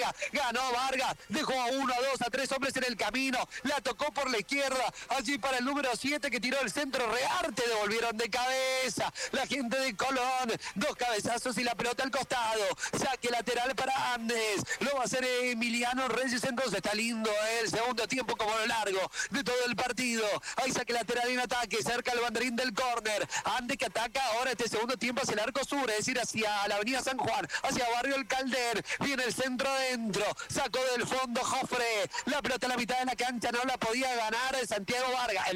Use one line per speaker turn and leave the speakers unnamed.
área. Ganó Vargas, dejó a 1, a 2, a 3 hombres en el camino. La tocó por la izquierda, allí para el número 7 que tiró el centro. Rearte, devolvieron de cabeza. La gente de Colón, 2 cabezazos y la pelota al costado. Saque lateral para Andes. Lo va a hacer Emiliano Reyes. Entonces está lindo el segundo tiempo como lo largo de todo el partido. Ahí saque lateral en ataque, cerca el banderín del córner. Andes que ataca ahora este segundo tiempo hacia el arco sur, es decir, hacia la avenida San Juan, hacia Barrio El Calder. Viene el centro adentro, sacó del fondo Jofre. La pelota a la mitad de la cancha no la podía ganar Santiago Vargas.